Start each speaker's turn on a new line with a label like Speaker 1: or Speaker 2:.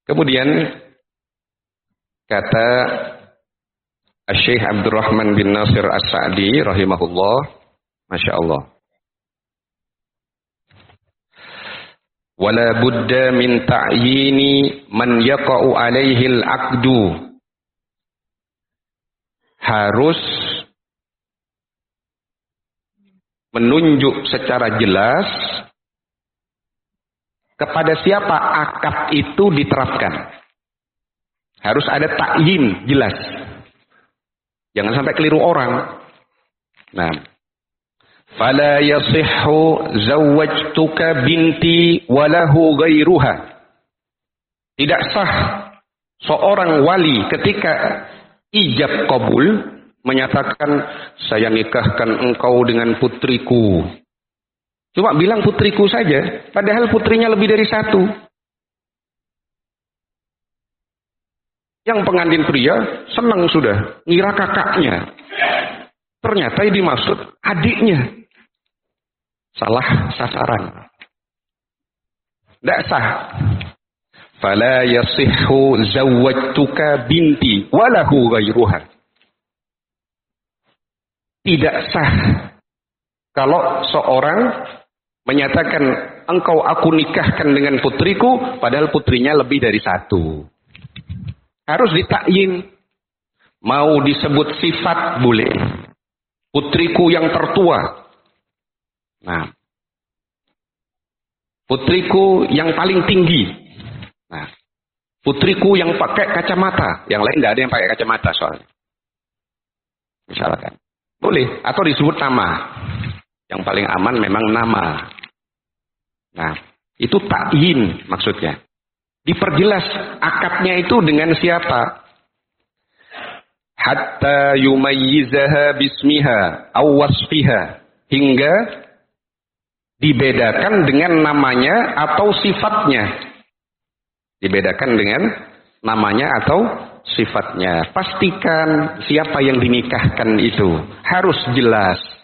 Speaker 1: Kemudian kata Syekh Abdurrahman bin Nasir As-Sa'di rahimahullah, Masya Allah. Wala budda min ta'yini man yaqa'u alaihi al-aqdu. Harus menunjuk secara jelas kepada siapa akad itu diterapkan. Harus ada ta'yin jelas. Jangan sampai keliru orang. Nah, fala yasihhu zawwajtuka binti walahu ghairuha. Tidak sah seorang wali ketika ijab qabul menyatakan saya nikahkan engkau dengan putriku. Cuma bilang putriku saja, padahal putrinya lebih dari satu. Yang pengantin pria senang sudah, ngira kakaknya. Ternyata yang dimaksud adiknya. Salah sasaran. Tidak sah. Fala yasihhu zawwajtuka binti walahu ghairuha. Tidak sah kalau seorang menyatakan engkau aku nikahkan dengan putriku, padahal putrinya lebih dari satu. Harus ditakyin. Mau disebut sifat boleh. Putriku yang tertua. Nah, putriku yang paling tinggi. Nah, putriku yang pakai kacamata. Yang lain tidak ada yang pakai kacamata soalnya. Misalkan. Boleh. Atau disebut nama. Yang paling aman memang nama. Nah, itu takyin maksudnya. Diperjelas akadnya itu dengan siapa. Hatta yumayyizaha bismiha aw wasfiha. Hingga dibedakan dengan namanya atau sifatnya. Dibedakan dengan namanya atau sifatnya. Pastikan siapa yang dinikahkan itu. Harus jelas.